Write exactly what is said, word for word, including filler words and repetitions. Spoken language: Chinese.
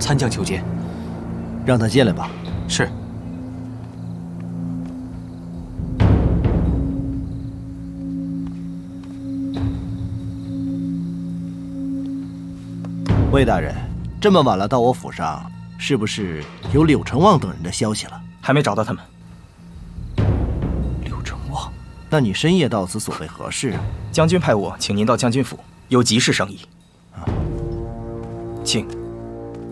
参将求见。 让他进来吧。 是。 魏大人，这么晚了到我府上，是不是有柳成旺等人的消息了？ 还没找到他们。 柳成旺，那你深夜到此所为何事啊？ 将军派我请您到将军府，有急事商议。啊，请。